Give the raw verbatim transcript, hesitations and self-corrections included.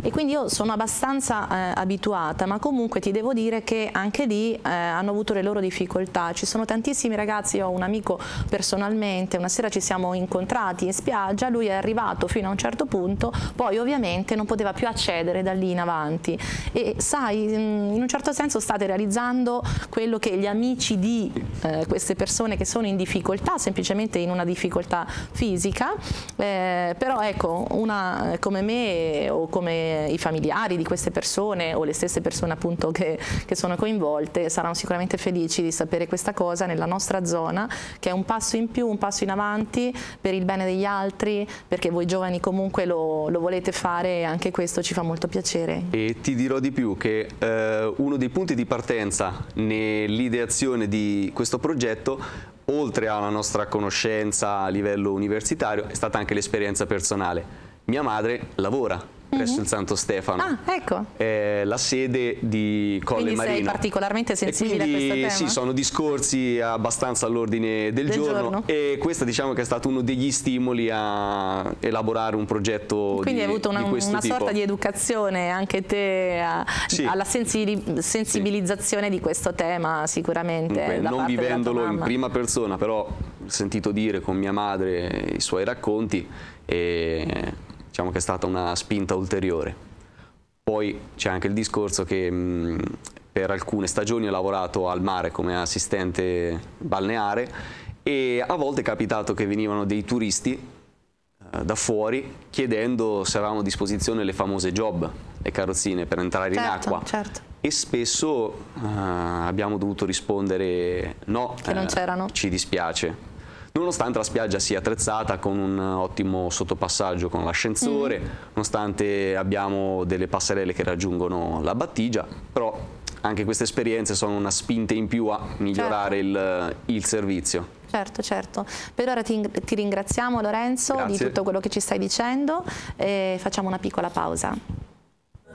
e quindi io sono abbastanza eh, abituata, ma comunque ti devo dire che anche lì eh, hanno avuto le loro difficoltà. Ci sono tantissimi ragazzi, io ho un amico personalmente, una sera ci siamo incontrati in spiaggia, lui è arrivato fino a un certo punto, poi ovviamente non poteva più accedere da lì in avanti, e sai, in un certo senso state realizzando quello che gli amici di eh, queste persone che sono in difficoltà, semplicemente in una difficoltà fisica, eh, però ecco, una come me o come i familiari di queste persone o le stesse persone appunto che, che sono coinvolte saranno sicuramente felici di sapere questa cosa nella nostra zona, che è un passo in più, un passo in avanti per il bene degli altri, perché voi giovani comunque lo, lo volete fare, e anche questo ci fa molto piacere. E ti dirò di più che eh, uno dei punti di partenza nell'ideazione di questo progetto, oltre alla nostra conoscenza a livello universitario, è stata anche l'esperienza personale. Mia madre lavora presso mm-hmm. il Santo Stefano, ah, ecco. è la sede di Colle quindi Marino. Sei particolarmente sensibile e quindi, a questo tema? Sì, sono discorsi abbastanza all'ordine del, del giorno, giorno, e questo diciamo che è stato uno degli stimoli a elaborare un progetto quindi di, hai avuto una, di questo una tipo. sorta di educazione anche te a, sì. alla sensibilizzazione sì. di questo tema, sicuramente. Dunque, da non parte vivendolo in prima persona, però ho sentito dire con mia madre i suoi racconti, e diciamo che è stata una spinta ulteriore. Poi c'è anche il discorso che mh, per alcune stagioni ho lavorato al mare come assistente balneare, e a volte è capitato che venivano dei turisti eh, da fuori chiedendo se avevamo a disposizione le famose job, le carrozzine per entrare certo, in acqua. Certo. E spesso eh, abbiamo dovuto rispondere no, che non c'erano. Eh, ci dispiace. Nonostante la spiaggia sia attrezzata con un ottimo sottopassaggio con l'ascensore, mm. nonostante abbiamo delle passerelle che raggiungono la battigia, però anche queste esperienze sono una spinta in più a migliorare certo. il, il servizio. Certo, certo. Per ora ti, ti ringraziamo, Lorenzo, Grazie. di tutto quello che ci stai dicendo, e facciamo una piccola pausa.